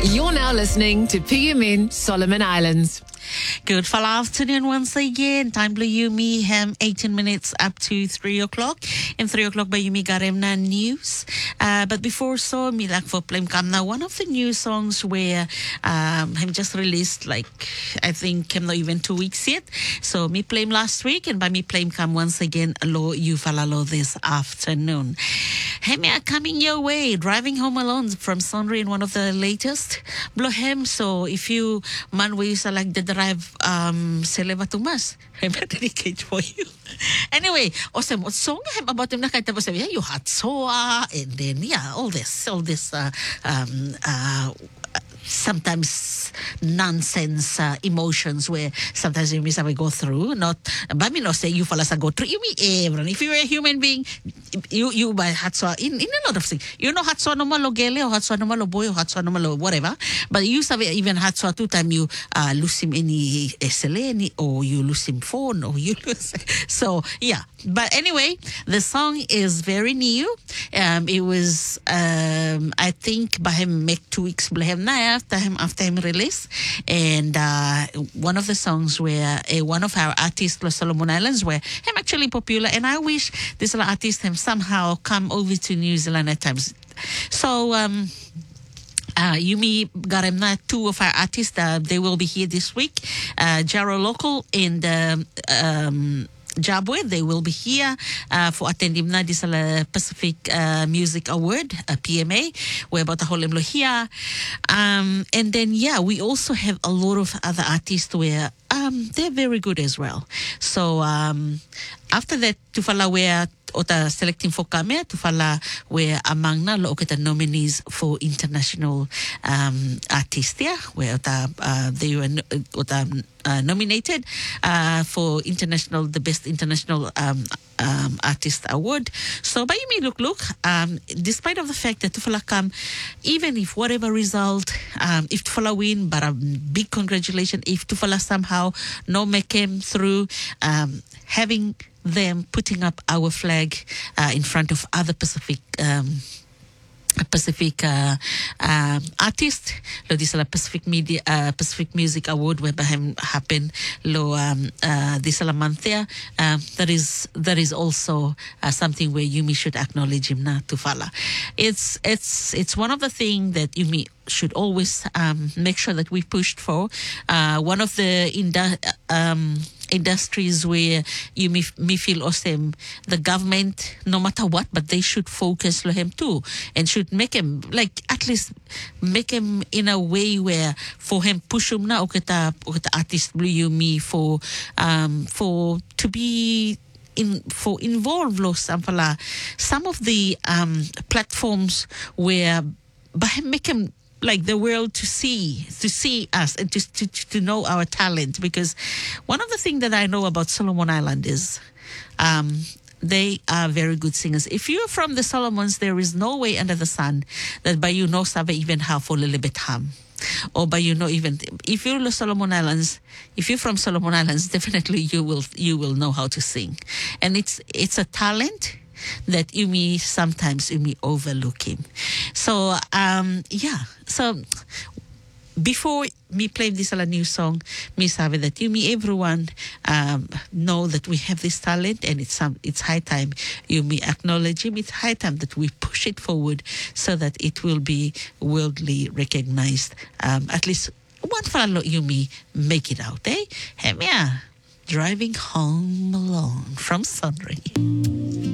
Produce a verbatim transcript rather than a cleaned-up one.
You're now listening to P M N Solomon Islands. Good fall afternoon once again. Time blue Yumi hem eighteen minutes up to three o'clock. And three o'clock by Yumi Garemna news. Uh, but before so me like for Plem Kam now one of the new songs where um him just released like I think him not even two weeks yet. So me play him last week and by me play him come once again lo you falalo this afternoon. Him are coming your way, driving home alone from Sonri in one of the latest blow him. So if you man we like the drive um Seleva Tumas, I'm dedicate for you. Anyway, awesome. What song him about him nakita mo sabi you had soa and then yeah all this all this uh, um uh sometimes nonsense uh, emotions where sometimes you miss we go through not but me no say you fellas go through you me everyone if you're a human being you you by hatso in, in a lot of things you know hatso no malo gele or hatso no malo boy or hatso no malo whatever but you sabi even hatso two time you uh, lose him any seleni or you lose him phone or you lose so yeah but anyway the song is very new um it was um I think by him make two weeks him na after him after him release and uh one of the songs where uh, one of our artists Los Solomon Islands where him actually popular and I wish this artist him somehow come over to New Zealand at times so um Uh, Yumi Garemna, two of our artists, uh, they will be here this week. Uh, Jaro Local and um, um, Jabwe, they will be here uh, for attending na this uh, Pacific uh, Music Award, uh, P M A. We're about to hold them here. Um, and then, yeah, we also have a lot of other artists where um, they're very good as well. So um, after that, Tufala, we're Ota selecting for kami Tufala where among na lo kita nominees for international um artists yeah where ota uh, they were ota uh, nominated uh, for international the best international um um artist award so by me look look um despite of the fact that Tufala come even if whatever result um if Tufala win but a big congratulations if Tufala somehow no make him through um having them putting up our flag uh, in front of other Pacific um, Pacific uh, uh, artists. Lo this la Pacific Media uh, Pacific Music Award where him happen lo um, uh, this la month there. Um, that is that is also uh, something where Yumi should acknowledge him na Tufala. It's it's it's one of the things that Yumi should always um, make sure that we pushed for. Uh, one of the indu- um, industries where you me, me feel awesome, the government, no matter what, but they should focus on him too and should make him, like, at least make him in a way where for him push him na o kita, o kita artist blue you me for, um, for to be in for involved lo sampala some of the um platforms where by him make him like the world to see to see us and to, to to know our talent because one of the things that I know about Solomon Island is um they are very good singers. If you're from the Solomons, there is no way under the sun that by you know sabe even how for a little bit ham. Or by you know even if you're the Solomon Islands, if you're from Solomon Islands, definitely you will you will know how to sing. And it's it's a talent that Yumi sometimes Yumi overlook him. So um yeah. So before me play this a new song, me sabe that Yumi everyone um know that we have this talent and it's um, it's high time Yumi acknowledge him. It's high time that we push it forward so that it will be worldly recognized. Um at least one fellow Yumi make it out, eh? Hey, yeah. Driving home alone from Sunray.